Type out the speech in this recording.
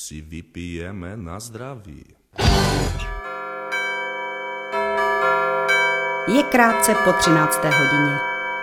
si vypijeme na zdraví. Je krátce po 13. hodině.